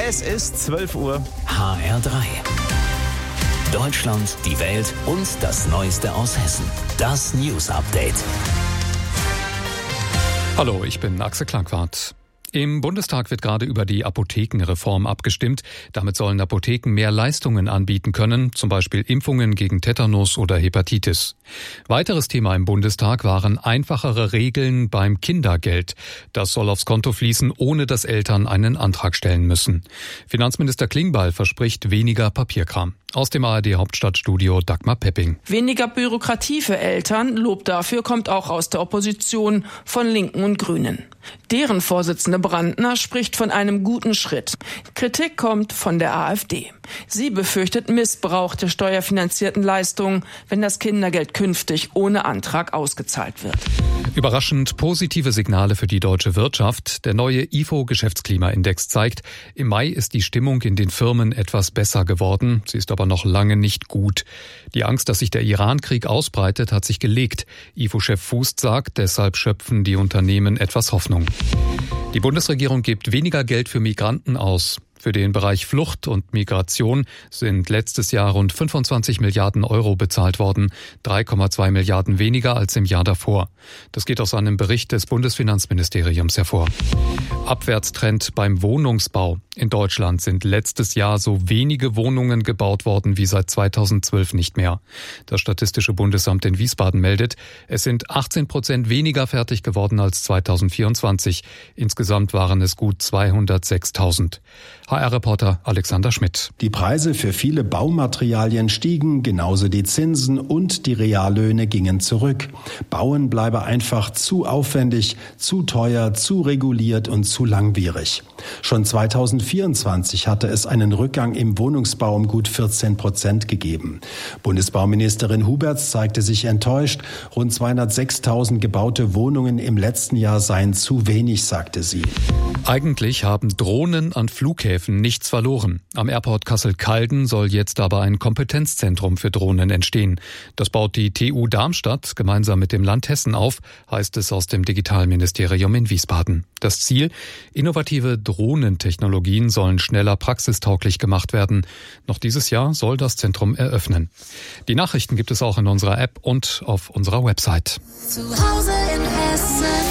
Es ist 12 Uhr. HR3. Deutschland, die Welt und das Neueste aus Hessen. Das News Update. Hallo, ich bin Axel Klangwart. Im Bundestag wird gerade über die Apothekenreform abgestimmt. Damit sollen Apotheken mehr Leistungen anbieten können, zum Beispiel Impfungen gegen Tetanus oder Hepatitis. Weiteres Thema im Bundestag waren einfachere Regeln beim Kindergeld. Das soll aufs Konto fließen, ohne dass Eltern einen Antrag stellen müssen. Finanzminister Klingbeil verspricht weniger Papierkram. Aus dem ARD-Hauptstadtstudio Dagmar Pepping. Weniger Bürokratie für Eltern, Lob dafür kommt auch aus der Opposition von Linken und Grünen. Deren Vorsitzende Brandner spricht von einem guten Schritt. Kritik kommt von der AfD. Sie befürchtet Missbrauch der steuerfinanzierten Leistungen, wenn das Kindergeld künftig ohne Antrag ausgezahlt wird. Überraschend positive Signale für die deutsche Wirtschaft. Der neue IFO-Geschäftsklimaindex zeigt, im Mai ist die Stimmung in den Firmen etwas besser geworden. Sie ist aber noch lange nicht gut. Die Angst, dass sich der Iran-Krieg ausbreitet, hat sich gelegt. IFO-Chef Fuß sagt, deshalb schöpfen die Unternehmen etwas Hoffnung. Die Bundesregierung gibt weniger Geld für Migranten aus. Für den Bereich Flucht und Migration sind letztes Jahr rund 25 Milliarden Euro bezahlt worden, 3,2 Milliarden weniger als im Jahr davor. Das geht aus einem Bericht des Bundesfinanzministeriums hervor. Abwärtstrend beim Wohnungsbau. In Deutschland sind letztes Jahr so wenige Wohnungen gebaut worden wie seit 2012 nicht mehr. Das Statistische Bundesamt in Wiesbaden meldet, es sind 18% weniger fertig geworden als 2024. Insgesamt waren es gut 206.000. HR-Reporter Alexander Schmidt. Die Preise für viele Baumaterialien stiegen, genauso die Zinsen und die Reallöhne gingen zurück. Bauen bleibe einfach zu aufwendig, zu teuer, zu reguliert und zu langwierig. Schon 2024 hatte es einen Rückgang im Wohnungsbau um gut 14% gegeben. Bundesbauministerin Huberts zeigte sich enttäuscht. Rund 206.000 gebaute Wohnungen im letzten Jahr seien zu wenig, sagte sie. Eigentlich haben Drohnen an Flughäfen nichts verloren. Am Airport Kassel-Calden soll jetzt aber ein Kompetenzzentrum für Drohnen entstehen. Das baut die TU Darmstadt gemeinsam mit dem Land Hessen auf, heißt es aus dem Digitalministerium in Wiesbaden. Das Ziel: innovative Drohnentechnologien sollen schneller praxistauglich gemacht werden. Noch dieses Jahr soll das Zentrum eröffnen. Die Nachrichten gibt es auch in unserer App und auf unserer Website. Zu Hause in Hessen.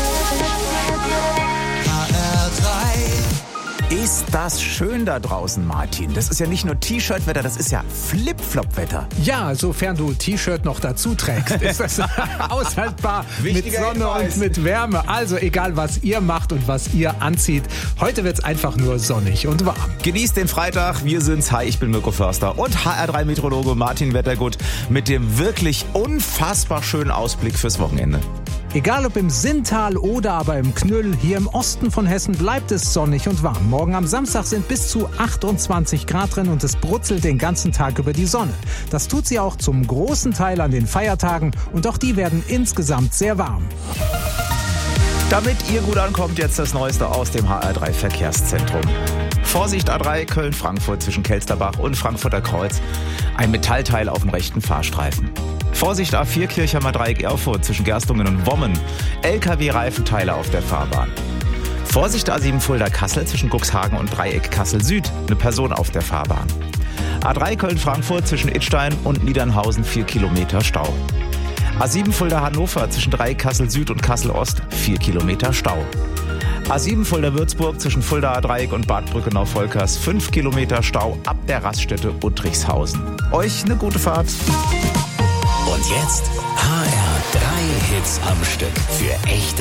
Ist das schön da draußen, Martin? Das ist ja nicht nur T-Shirt-Wetter, das ist ja Flip-Flop-Wetter. Ja, sofern du T-Shirt noch dazu trägst, ist das aushaltbar mit Sonne und mit Wärme. Also egal, was ihr macht und was ihr anzieht, heute wird's einfach nur sonnig und warm. Genießt den Freitag, wir sind's. Hi, ich bin Mirko Förster und HR3-Meteorologe Martin Wettergut mit dem wirklich unfassbar schönen Ausblick fürs Wochenende. Egal ob im Sinntal oder aber im Knüll, hier im Osten von Hessen bleibt es sonnig und warm. Morgen am Samstag sind bis zu 28 Grad drin und es brutzelt den ganzen Tag über die Sonne. Das tut sie auch zum großen Teil an den Feiertagen und auch die werden insgesamt sehr warm. Damit ihr gut ankommt, jetzt das Neueste aus dem HR3 Verkehrszentrum. Vorsicht A3 Köln-Frankfurt zwischen Kelsterbach und Frankfurter Kreuz. Ein Metallteil auf dem rechten Fahrstreifen. Vorsicht A4 Kirchheimer Dreieck Erfurt zwischen Gerstungen und Wommen. LKW-Reifenteile auf der Fahrbahn. Vorsicht A7 Fulda-Kassel zwischen Cuxhagen und Dreieck Kassel-Süd. Eine Person auf der Fahrbahn. A3 Köln-Frankfurt zwischen Idstein und Niedernhausen 4 Kilometer Stau. A7 Fulda-Hannover zwischen Dreieck Kassel-Süd und Kassel-Ost 4 Kilometer Stau. A7 Fulda-Würzburg zwischen Fulda-Dreieck und Bad Brückenau-Volkers 5 Kilometer Stau ab der Raststätte Uttrichshausen. Euch eine gute Fahrt. Und jetzt HR3 Hits am Stück für echte